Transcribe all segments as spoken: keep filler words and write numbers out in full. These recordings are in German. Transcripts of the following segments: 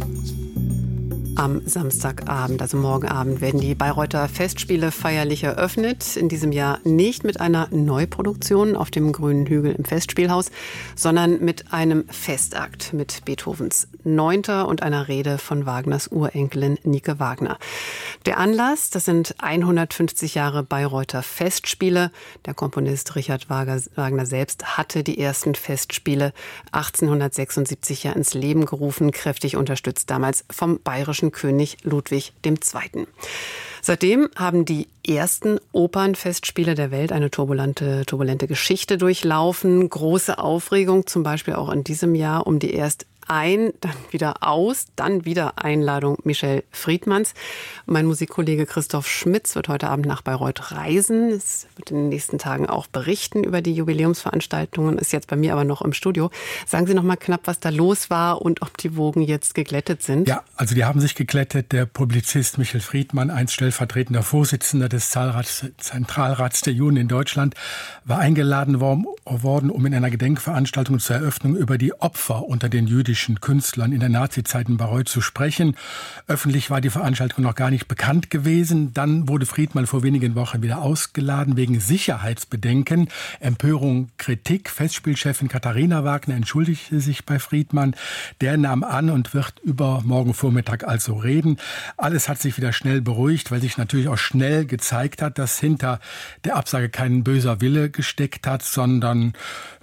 Am Samstagabend, also morgen Abend, werden die Bayreuther Festspiele feierlich eröffnet. In diesem Jahr nicht mit einer Neuproduktion auf dem Grünen Hügel im Festspielhaus, sondern mit einem Festakt mit Beethovens Neunter und einer Rede von Wagners Urenkelin Nike Wagner. Der Anlass, das sind hundertfünfzig Jahre Bayreuther Festspiele. Der Komponist Richard Wagner selbst hatte die ersten Festspiele achtzehnhundertsechsundsiebzig ja ins Leben gerufen, kräftig unterstützt damals vom bayerischen König Ludwig der Zweite. Seitdem haben die ersten Opernfestspiele der Welt eine turbulente, turbulente Geschichte durchlaufen. Große Aufregung, zum Beispiel auch in diesem Jahr, um die erst ein, dann wieder aus, dann wieder Einladung Michel Friedmanns. Mein Musikkollege Christoph Schmitz wird heute Abend nach Bayreuth reisen. Es wird in den nächsten Tagen auch berichten über die Jubiläumsveranstaltungen, ist jetzt bei mir aber noch im Studio. Sagen Sie noch mal knapp, was da los war und ob die Wogen jetzt geglättet sind. Ja, also die haben sich geglättet. Der Publizist Michel Friedmann, einst stellvertretender Vorsitzender des Zahlrats, Zentralrats der Juden in Deutschland, war eingeladen worden, um in einer Gedenkveranstaltung zur Eröffnung über die Opfer unter den jüdischen Künstlern in der Nazizeit in Bayreuth zu sprechen. Öffentlich war die Veranstaltung noch gar nicht bekannt gewesen. Dann wurde Friedmann vor wenigen Wochen wieder ausgeladen wegen Sicherheitsbedenken. Empörung, Kritik. Festspielchefin Katharina Wagner entschuldigte sich bei Friedmann. Der nahm an und wird übermorgen Vormittag also reden. Alles hat sich wieder schnell beruhigt, weil sich natürlich auch schnell gezeigt hat, dass hinter der Absage kein böser Wille gesteckt hat, sondern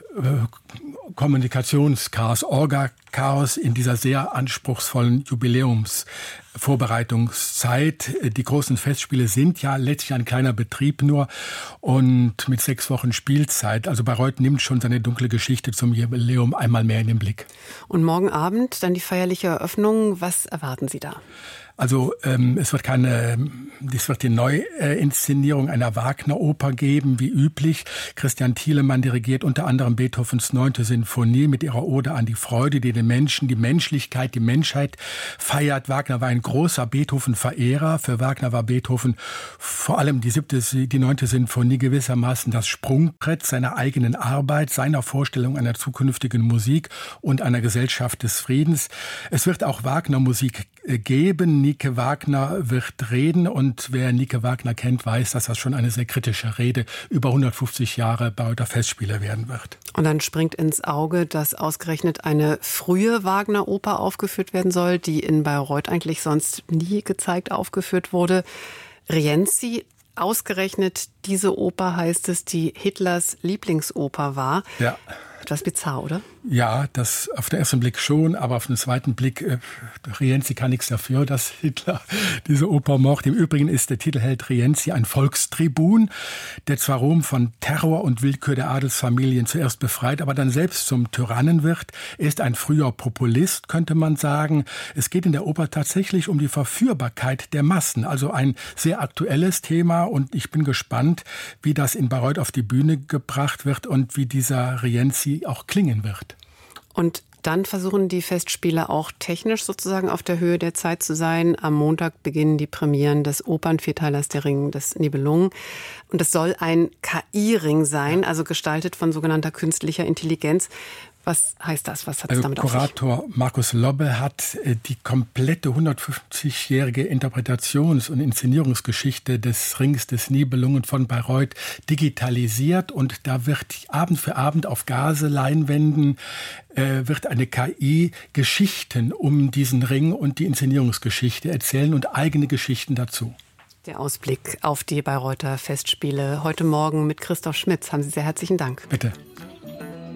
Kommunikationschaos, Orga-Chaos in dieser sehr anspruchsvollen Jubiläumsvorbereitungszeit. Die großen Festspiele sind ja letztlich ein kleiner Betrieb nur und mit sechs Wochen Spielzeit. Also Bayreuth nimmt schon seine dunkle Geschichte zum Jubiläum einmal mehr in den Blick. Und morgen Abend dann die feierliche Eröffnung. Was erwarten Sie da? Also ähm, es wird keine, es wird die Neuinszenierung einer Wagner-Oper geben, wie üblich. Christian Thielemann dirigiert unter anderem Beethovens Neunte Sinfonie mit ihrer Ode an die Freude, die den Menschen, die Menschlichkeit, die Menschheit feiert. Wagner war ein großer Beethoven-Verehrer. Für Wagner war Beethoven vor allem die siebte, die Neunte Sinfonie gewissermaßen das Sprungbrett seiner eigenen Arbeit, seiner Vorstellung einer zukünftigen Musik und einer Gesellschaft des Friedens. Es wird auch Wagner-Musik geben. Nike Wagner wird reden und wer Nike Wagner kennt, weiß, dass das schon eine sehr kritische Rede über hundertfünfzig Jahre Bayreuther Festspiele werden wird. Und dann springt ins Auge, dass ausgerechnet eine frühe Wagner-Oper aufgeführt werden soll, die in Bayreuth eigentlich sonst nie gezeigt aufgeführt wurde. Rienzi, ausgerechnet diese Oper, heißt es, die Hitlers Lieblingsoper war. Ja. Etwas bizarr, oder? Ja, das auf den ersten Blick schon, aber auf den zweiten Blick, äh, Rienzi kann nichts dafür, dass Hitler diese Oper mochte. Im Übrigen ist der Titelheld Rienzi ein Volkstribun, der zwar Rom von Terror und Willkür der Adelsfamilien zuerst befreit, aber dann selbst zum Tyrannen wird. Er ist ein früher Populist, könnte man sagen. Es geht in der Oper tatsächlich um die Verführbarkeit der Massen, also ein sehr aktuelles Thema und ich bin gespannt, wie das in Bayreuth auf die Bühne gebracht wird und wie dieser Rienzi auch klingen wird. Und dann versuchen die Festspiele auch technisch sozusagen auf der Höhe der Zeit zu sein. Am Montag beginnen die Premieren des Opernvierteilers Der Ring des Nibelungen. Und es soll ein K I-Ring sein, also gestaltet von sogenannter künstlicher Intelligenz. Was heißt das? Was hat es also damit auf sich? Kurator Markus Lobbe hat die komplette hundertfünfzigjährige Interpretations- und Inszenierungsgeschichte des Rings des Nibelungen von Bayreuth digitalisiert und da wird Abend für Abend auf Gaseleinwänden äh, wird eine K I Geschichten um diesen Ring und die Inszenierungsgeschichte erzählen und eigene Geschichten dazu. Der Ausblick auf die Bayreuther Festspiele heute Morgen mit Christoph Schmitz. Haben Sie sehr herzlichen Dank. Bitte.